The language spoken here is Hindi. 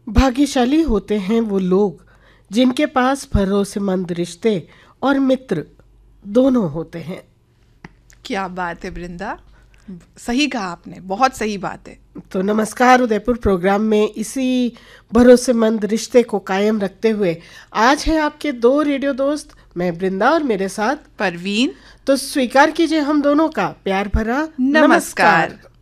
भाग्यशाली होते हैं वो लोग जिनके पास भरोसेमंद रिश्ते और मित्र दोनों होते हैं। क्या बात है वृंदा, सही कहा आपने, बहुत सही बात है। तो नमस्कार उदयपुर प्रोग्राम में इसी भरोसेमंद रिश्ते को कायम रखते हुए आज है आपके दो रेडियो दोस्त, मैं वृंदा और मेरे साथ परवीन। तो स्वीकार कीजिए हम दोनों का प्यार भरा नमस्कार।